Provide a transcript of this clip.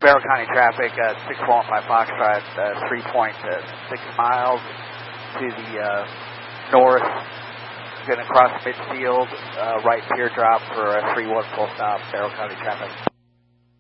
Barrow County traffic, 6115 Foxtrot, 3.6 miles to the north. Going to cross midfield, right pier drop for a 3-1 full stop, Barrow County traffic.